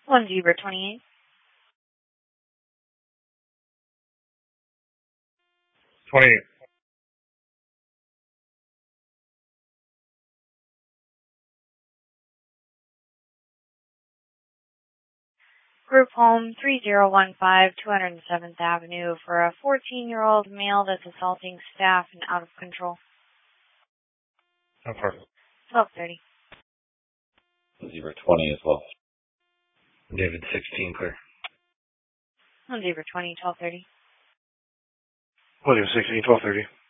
1 Zebra 28. Group home 3015 207th Avenue for a 14-year-old male that's assaulting staff and out of control. How far? 12:30. Zebra 20 as well. David 16, clear. 1 Zebra 20, 12:30. 1 Zebra 16, 12:30.